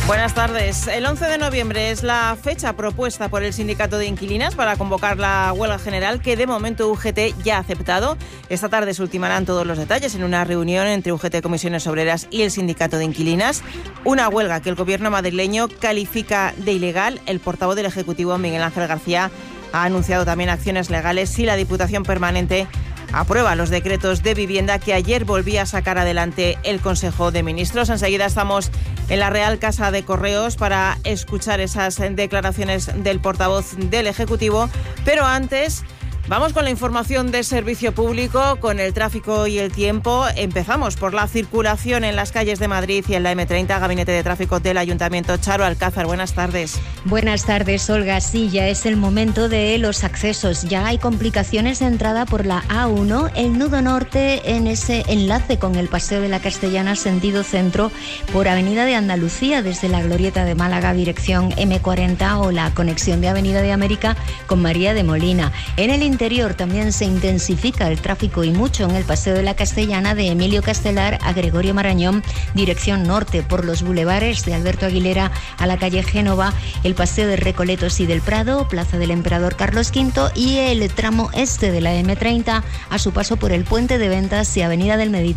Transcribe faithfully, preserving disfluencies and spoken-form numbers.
Buenas tardes. El once de noviembre es la fecha propuesta por el Sindicato de Inquilinas para convocar la huelga general que de momento U G T ya ha aceptado. Esta tarde se ultimarán todos los detalles en una reunión entre U G T, Comisiones Obreras y el Sindicato de Inquilinas. Una huelga que el gobierno madrileño califica de ilegal. El portavoz del Ejecutivo, Miguel Ángel García, ha anunciado también acciones legales si la Diputación Permanente aprueba los decretos de vivienda que ayer volvía a sacar adelante el Consejo de Ministros. Enseguida estamos en la Real Casa de Correos para escuchar esas declaraciones del portavoz del Ejecutivo. Pero antes, vamos con la información de servicio público, con el tráfico y el tiempo. Empezamos por la circulación en las calles de Madrid y en la eme treinta. Gabinete de Tráfico del Ayuntamiento. Charo Alcázar, buenas tardes. Buenas tardes, Olga. Sí, ya es el momento de los accesos. Ya hay complicaciones de entrada por la A uno, el nudo norte en ese enlace con el Paseo de la Castellana, sentido centro, por Avenida de Andalucía, desde la Glorieta de Málaga, dirección eme cuarenta, o la conexión de Avenida de América con María de Molina. En el interior también se intensifica el tráfico y mucho en el Paseo de la Castellana, de Emilio Castelar a Gregorio Marañón, dirección norte, por los bulevares de Alberto Aguilera a la calle Génova, el Paseo de Recoletos y del Prado, Plaza del Emperador Carlos quinto, y el tramo este de la eme treinta a su paso por el Puente de Ventas y Avenida del Mediterráneo